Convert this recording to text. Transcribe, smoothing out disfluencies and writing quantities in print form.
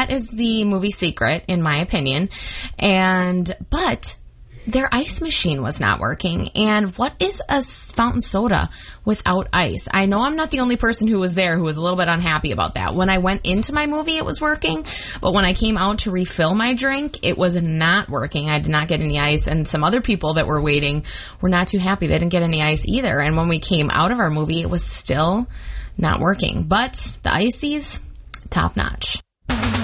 that is the movie secret, in my opinion. But their ice machine was not working. And what is a fountain soda without ice? I know I'm not the only person who was there who was a little bit unhappy about that. When I went into my movie, it was working. But when I came out to refill my drink, it was not working. I did not get any ice. And some other people that were waiting were not too happy. They didn't get any ice either. And when we came out of our movie, it was still not working. But the ices, top notch.